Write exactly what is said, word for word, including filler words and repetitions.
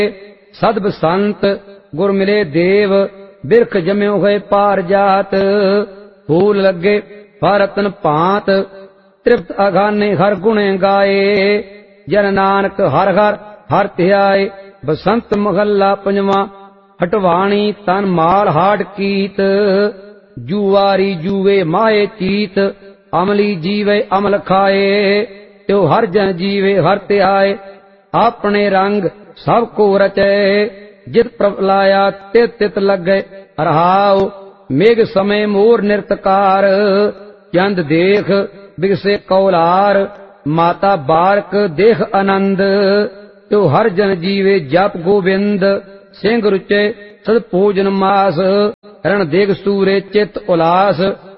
सद बसंत गुर मिले देव बिरख जम्यो है पार जात। फूल लगे फरतन भांत तृप्त अघाने हर गुणे गाए। जन नानक हर हर हर ध्याए। बसंत महला पंजवा हटवाणी तन माल हाड कीत। जुआरी जुए माए चीत अमली जीवे अमल खाए। त्यो हर जन जीवे हर ध्याए अपने रंग सब को रचे। जित प्रभ लाया तित तित लगे रहाओ। मेघ समय मोर नृतकार चंद देख बिगसे कौलार। माता बारक देख आनंद त्यो हर जन जीवे जप गोविंद। सिंह रुचे सद पूजन मास रण देख सूरे चित उलास।